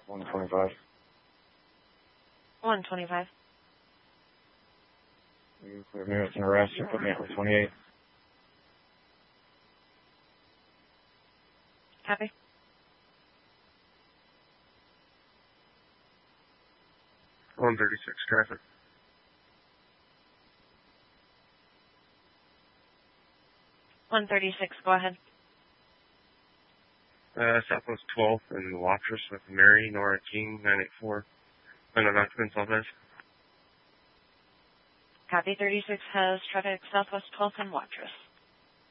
125. 125. You clear me with an arrest. You put me at 28. Copy. Traffic. 136, go ahead. Southwest 12th and Watrous with Mary, Nora King, 984. Unknown occupants, all this. Copy. 36 has traffic Southwest 12th and Watrous.